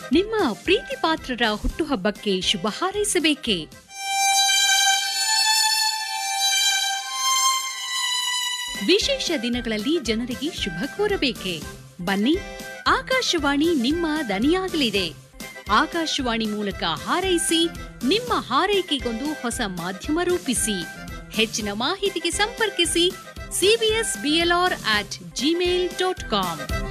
ನಿಮ್ಮ ಪ್ರೀತಿ ಪಾತ್ರರ ಹುಟ್ಟುಹಬ್ಬಕ್ಕೆ ಶುಭ ಹಾರೈಸಬೇಕೇ? ವಿಶೇಷ ದಿನಗಳಲ್ಲಿ ಜನರಿಗೆ ಶುಭ ಕೋರಬೇಕೆ? ಬನ್ನಿ, ಆಕಾಶವಾಣಿ ನಿಮ್ಮ ದನಿಯಾಗಲಿದೆ. ಆಕಾಶವಾಣಿ ಮೂಲಕ ಹಾರೈಸಿ, ನಿಮ್ಮ ಹಾರೈಕೆಗೊಂದು ಹೊಸ ಮಾಧ್ಯಮ ರೂಪಿಸಿ. ಹೆಚ್ಚಿನ ಮಾಹಿತಿಗೆ ಸಂಪರ್ಕಿಸಿ cbsblr@gmail.com.